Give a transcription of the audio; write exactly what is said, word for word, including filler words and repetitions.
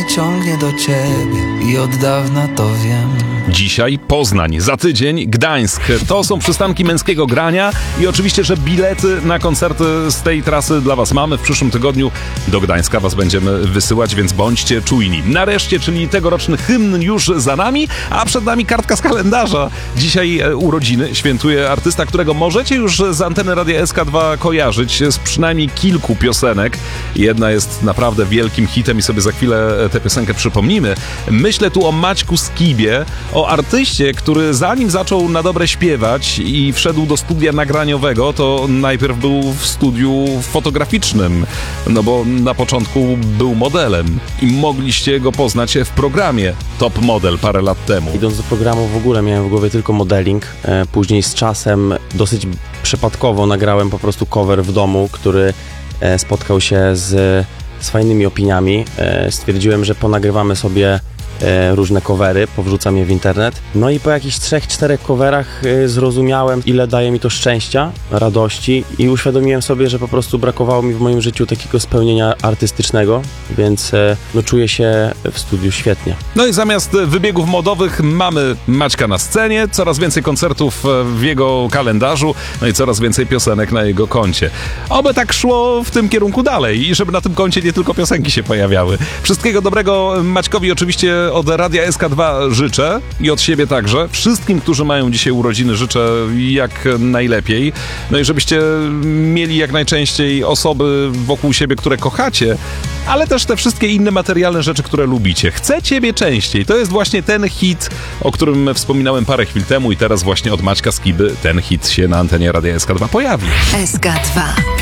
ciągnie do ciebie i od dawna to wiem. Dzisiaj Poznań, za tydzień Gdańsk. To są przystanki męskiego grania i oczywiście, że bilety na koncerty z tej trasy dla was mamy. W przyszłym tygodniu do Gdańska was będziemy wysyłać, więc bądźcie czujni. Nareszcie, czyli tegoroczny hymn już za nami, a przed nami kartka z kalendarza. Dzisiaj urodziny świętuje artysta, którego możecie już z anteny Radia S K dwa kojarzyć z przynajmniej kilku piosenek. Jedna jest naprawdę wielkim hitem i sobie za chwilę tę piosenkę przypomnimy. Myślę tu o Maćku Skibie, o artyście, który zanim zaczął na dobre śpiewać i wszedł do studia nagraniowego, to najpierw był w studiu fotograficznym, no bo na początku był modelem i mogliście go poznać w programie Top Model parę lat temu. Idąc do programu w ogóle miałem w głowie tylko modeling, później z czasem dosyć przypadkowo nagrałem po prostu cover w domu, który spotkał się z, z fajnymi opiniami. Stwierdziłem, że ponagrywamy sobie różne covery, powrzucam je w internet. No i po jakichś trzech, czterech coverach zrozumiałem, ile daje mi to szczęścia, radości i uświadomiłem sobie, że po prostu brakowało mi w moim życiu takiego spełnienia artystycznego, więc no czuję się w studiu świetnie. No i zamiast wybiegów modowych mamy Maćka na scenie, coraz więcej koncertów w jego kalendarzu, no i coraz więcej piosenek na jego koncie. Oby tak szło w tym kierunku dalej i żeby na tym koncie nie tylko piosenki się pojawiały. Wszystkiego dobrego Maćkowi oczywiście od Radia S K dwa życzę i od siebie także. Wszystkim, którzy mają dzisiaj urodziny, życzę jak najlepiej. No i żebyście mieli jak najczęściej osoby wokół siebie, które kochacie, ale też te wszystkie inne materialne rzeczy, które lubicie. Chcę ciebie częściej. To jest właśnie ten hit, o którym wspominałem parę chwil temu i teraz właśnie od Maćka Skiby ten hit się na antenie Radia S K dwa pojawi. S K dwa.